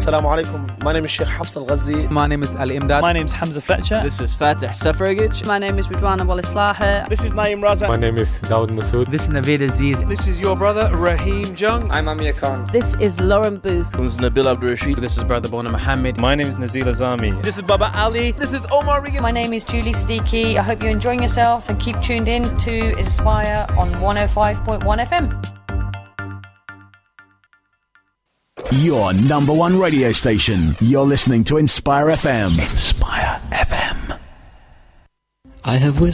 Assalamu alaikum. My name is Sheikh Hafs Al-Ghazi. My name is Ali Imdad. My name is Hamza Fletcher. This is Fatih Safaragich. My name is Ridwana Walislaha. This is Naeem Raza. My name is Dawood Masood. This is Naveed Aziz. This is your brother Raheem Jung. I'm Amir Khan. This is Lauren Booth. This is Nabil Abdul Rashid. This is Brother Bona Muhammad. My name is Nazil Azami. This is Baba Ali. This is Omar Regan. My name is Julie Siddiqui. I hope you're enjoying yourself and keep tuned in to Inspire on 105.1 FM. Your number one radio station. You're listening to Inspire FM. Inspire FM. I have